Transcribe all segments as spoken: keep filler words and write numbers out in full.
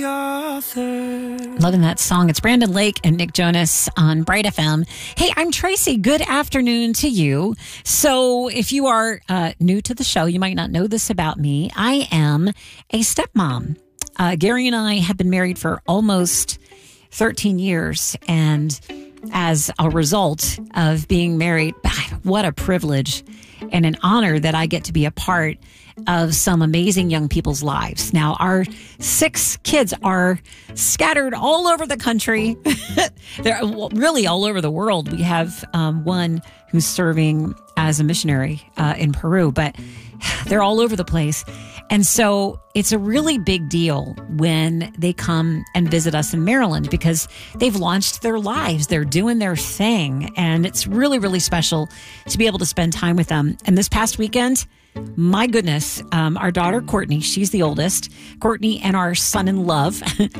the author. Loving that song. It's Brandon Lake and Nick Jonas on Bright F M. Hey, I'm Tracy. Good afternoon to you. So if you are uh, new to the show, you might not know this about me. I am a stepmom. Uh, Gary and I have been married for almost thirteen years. And as a result of being married, what a privilege and an honor that I get to be a part of some amazing young people's lives. Now, our six kids are scattered all over the country. They're really all over the world. We have um, one who's serving as a missionary uh, in Peru, but they're all over the place. And so it's a really big deal when they come and visit us in Maryland because they've launched their lives. They're doing their thing. And it's really, really special to be able to spend time with them. And this past weekend, my goodness, um, our daughter, Courtney, she's the oldest. Courtney and our son-in-love,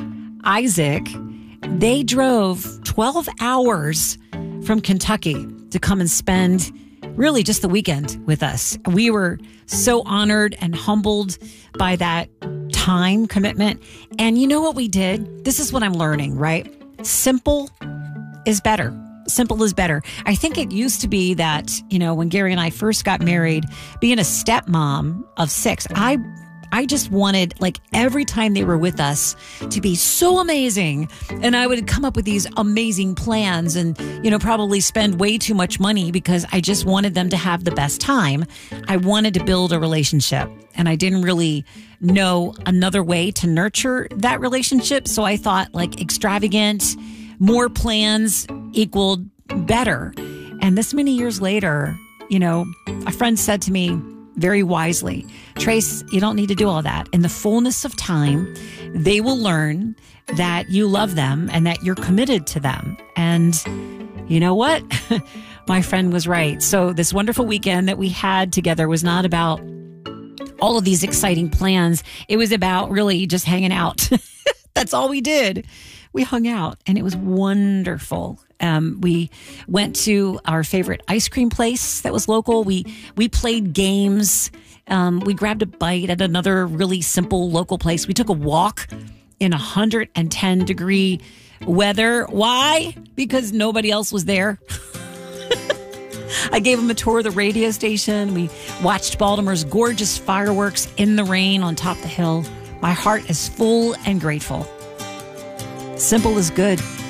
Isaac, they drove twelve hours from Kentucky to come and spend really just the weekend with us. We were so honored and humbled by that time commitment. And you know what we did? This is what I'm learning, right? Simple is better. Simple is better. I think it used to be that, you know, when Gary and I first got married, being a stepmom of six, I I just wanted, like, every time they were with us to be so amazing. And I would come up with these amazing plans and, you know, probably spend way too much money because I just wanted them to have the best time. I wanted to build a relationship and I didn't really know another way to nurture that relationship. So I thought, like, extravagant, more plans equaled better. And this many years later, you know, a friend said to me, very wisely, Trace, you don't need to do all that. In the fullness of time, they will learn that you love them and that you're committed to them. And you know what? My friend was right. So this wonderful weekend that we had together was not about all of these exciting plans. It was about really just hanging out. That's all we did. We hung out and it was wonderful. Um, we went to our favorite ice cream place that was local. We we played games. Um, we grabbed a bite at another really simple local place. We took a walk in one hundred ten degree weather. Why? Because nobody else was there. I gave them a tour of the radio station. We watched Baltimore's gorgeous fireworks in the rain on top of the hill. My heart is full and grateful. Simple is good.